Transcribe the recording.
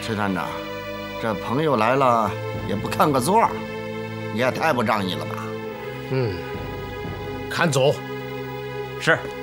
崔团长，这朋友来了也不看个座，你也太不仗义了吧？ 看走。 是。